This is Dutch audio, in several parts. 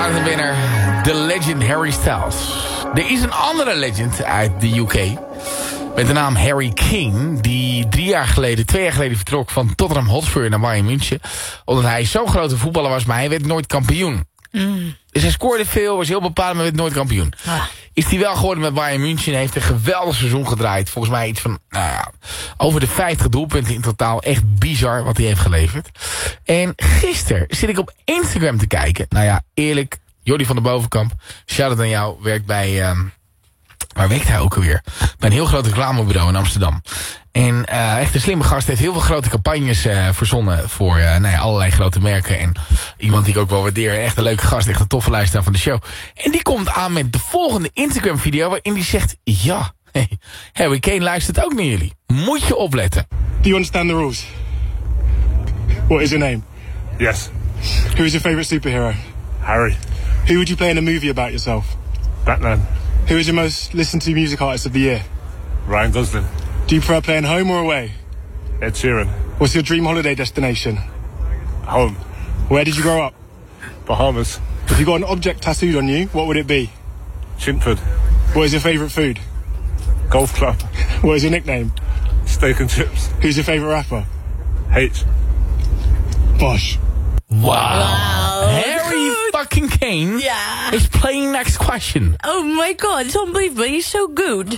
buitenwinnaar, de legend Harry Styles. Er is een andere legend uit de UK... met de naam Harry Kane... die 2 jaar geleden vertrok van Tottenham Hotspur naar Bayern München... omdat hij zo'n grote voetballer was, maar hij werd nooit kampioen. Dus hij scoorde veel, was heel bepaald, maar werd nooit kampioen. Is hij wel geworden met Bayern München... heeft een geweldig seizoen gedraaid. Volgens mij iets van over de 50 doelpunten in totaal. Echt bizar wat hij heeft geleverd. En gisteren zit ik op Instagram te kijken. Nou ja, eerlijk, Jordi van der Bovenkamp... shout-out aan jou, werkt bij... waar werkt hij ook alweer? Bij een heel groot reclamebureau in Amsterdam. En echt een slimme gast. Heeft heel veel grote campagnes verzonnen voor allerlei grote merken. En iemand die ik ook wel waardeer. Echt een leuke gast. Echt een toffe luisteraar van de show. En die komt aan met de volgende Instagram video. Waarin die zegt, ja, Harry Kane luistert ook naar jullie. Moet je opletten. Do you understand the rules? What is your name? Yes. Who is your favorite superhero? Harry. Who would you play in a movie about yourself? Batman. Who is your most listened to music artist of the year? Ryan Gosling. Do you prefer playing home or away? Ed Sheeran. What's your dream holiday destination? Home. Where did you grow up? Bahamas. If you got an object tattooed on you, what would it be? Chintford. What is your favourite food? Golf club. What is your nickname? Steak and chips. Who's your favourite rapper? H. Bosh. Wow. Harry fucking Kane is playing next question. Oh my god, it's unbelievable. He's so good.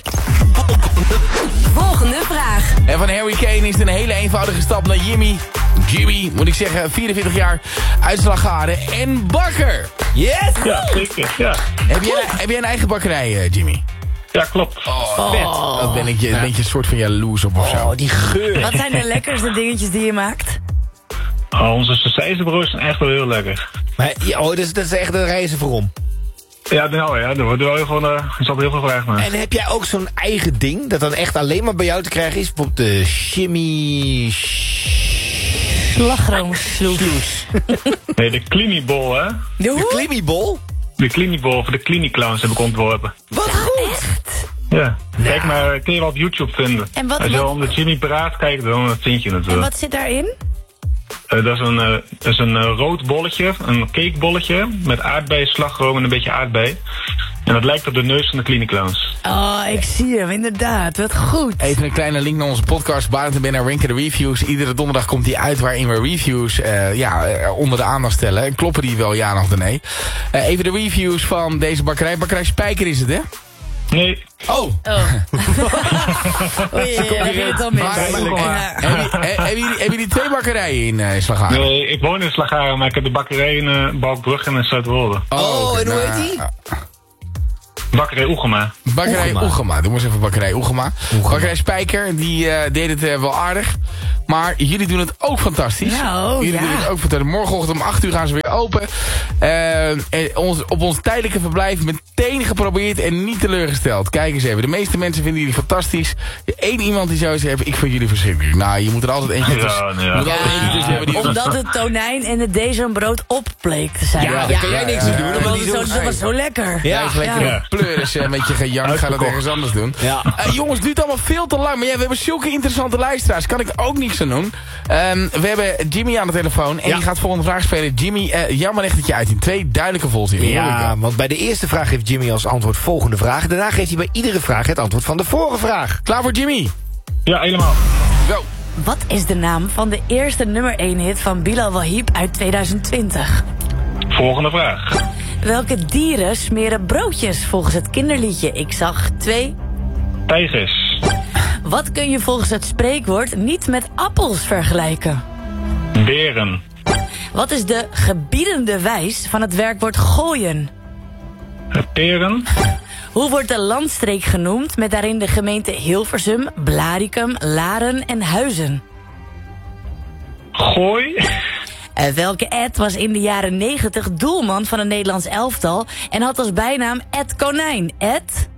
Volgende vraag. En van Harry Kane is het een hele eenvoudige stap naar Jimmy, moet ik zeggen, 44 jaar, uitslaggaren en bakker. Yes! Ja, zeker. Ja. Heb jij een eigen bakkerij, Jimmy? Ja, klopt. Vet. Dat ben ik een beetje een soort van jaloers op of zo. Oh, die geur. Wat zijn de lekkerste dingetjes die je maakt? Onze sausijzenbroodjes zijn echt wel heel lekker. Maar, dat is echt een reizen voor om. Ja, nou ja, er wordt wel heel veel gevraagd naar. En heb jij ook zo'n eigen ding, dat dan echt alleen maar bij jou te krijgen is? Bijvoorbeeld de Jimmy... Slagroomsloes. Nee, de Cleanybol, hè? De Klimmybol? De Cleanybol voor de Cleaniclowns heb ik ontworpen. Wat goed! Echt? Ja, kijk maar, kun je wel op YouTube vinden. En wat- Als je wat- om de Jimmy Paraat kijkt, dan vind je het wel. En wat zit daarin? Dat is een rood bolletje, een cakebolletje met aardbei, slagroom en een beetje aardbei. En dat lijkt op de neus van de Cleaniclowns. Oh, ik zie hem, inderdaad. Wat goed. Even een kleine link naar onze podcast, Buitenbinnen Ranken de Reviews. Iedere donderdag komt die uit waarin we reviews onder de aandacht stellen. En kloppen die wel, ja of nee? Even de reviews van deze bakkerij. Bakkerij Spijker is het, hè? Nee. Oh! Oei, heb je het al mis? Hebben jullie 2 bakkerijen in Slagharen? Nee, ik woon in Slagharen, maar ik heb de bakkerij in Balkbrug en in Zuidwolde. Oh, en hoe heet die? Bakkerij Oegema. Bakkerij Oegema. Doe maar eens even Bakkerij Oegema. Bakkerij Spijker, die deed het wel aardig. Maar jullie doen het ook fantastisch. Jullie doen het ook fantastisch. Morgenochtend om 8 uur gaan ze weer open. Op ons tijdelijke verblijf meteen geprobeerd en niet teleurgesteld. Kijk eens even. De meeste mensen vinden jullie fantastisch. Eén iemand die zou zeggen, ik vind jullie verschrikkelijk. Nou, je moet er altijd eentje tussen hebben. Omdat het tonijn en het dezenbrood op bleek te zijn. Ja, daar kan jij niks aan doen. Dat was zo lekker. Ja, is lekker pleuris met je gejank. Ga dat ergens anders doen. Ja. Jongens, het duurt allemaal veel te lang. Maar we hebben zulke interessante luisteraars. Kan ik ook niks aan doen. We hebben Jimmy aan de telefoon. En die gaat volgende vraag spelen. Jimmy, jammer echt dat je uit in 2 duidelijke volzinnen. Ja, want bij de eerste vraag geeft Jimmy als antwoord volgende vraag. Daarna geeft hij bij iedere vraag het antwoord van de vorige vraag. Klaar voor Jimmy? Ja, helemaal. Go. Wat is de naam van de eerste nummer 1 hit van Bilal Wahib uit 2020? Volgende vraag. Welke dieren smeren broodjes volgens het kinderliedje Ik zag 2? Tijgers. Wat kun je volgens het spreekwoord niet met appels vergelijken? Beren. Wat is de gebiedende wijs van het werkwoord gooien? Peren. Hoe wordt de landstreek genoemd met daarin de gemeente Hilversum, Blaricum, Laren en Huizen? Gooi. Welke Ed was in de jaren 90 doelman van het Nederlands elftal en had als bijnaam Ed Konijn? Ed?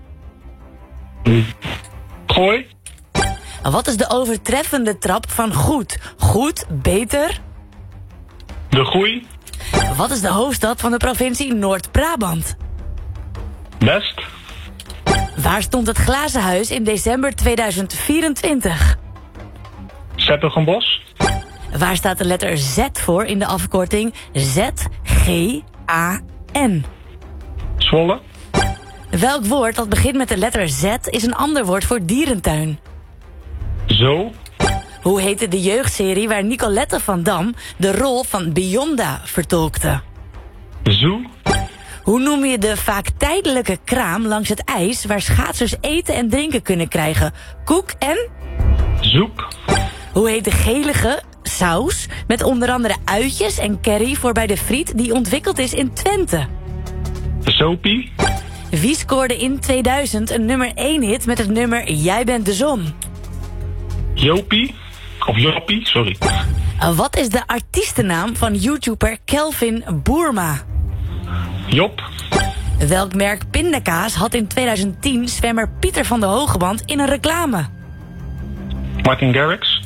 Gooi. Wat is de overtreffende trap van goed? Goed, beter? De groei. Wat is de hoofdstad van de provincie Noord-Brabant? Best. Waar stond het glazen huis in december 2024? Zetogenbos. Waar staat de letter Z voor in de afkorting ZGAA? N. Zwolle. Welk woord dat begint met de letter Z is een ander woord voor dierentuin? Zo. Hoe heette de jeugdserie waar Nicolette van Dam de rol van Bionda vertolkte? Zoe. Hoe noem je de vaak tijdelijke kraam langs het ijs waar schaatsers eten en drinken kunnen krijgen? Koek en? Zoek. Hoe heet de gelige saus met onder andere uitjes en curry voor bij de friet die ontwikkeld is in Twente? Sopie. Wie scoorde in 2000 een nummer 1 hit met het nummer Jij bent de zon? Jopie. Of Joppie, sorry. Wat is de artiestennaam van YouTuber Kelvin Boerma? Job. Welk merk pindakaas had in 2010 zwemmer Pieter van de Hogeband in een reclame? Martin Garrix.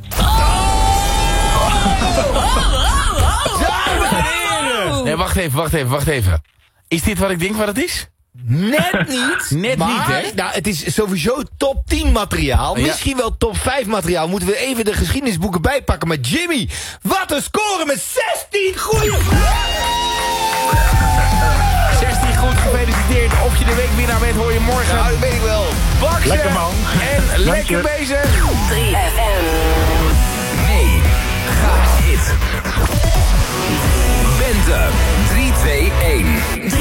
Nee, wacht even. Is dit wat ik denk wat het is? Net niet. Net maar, niet, hè? Nou, het is sowieso top 10 materiaal. Ja. Misschien wel top 5 materiaal. Moeten we even de geschiedenisboeken bijpakken met Jimmy. Wat een score met 16 goeie vragen! 16 goed, gefeliciteerd. Of je de weekwinnaar bent, hoor je morgen. Nou, dat weet ik wel. Bakje. Lekker, man. En Dank lekker je. bezig. 3FM. Mega hit. Bente 321.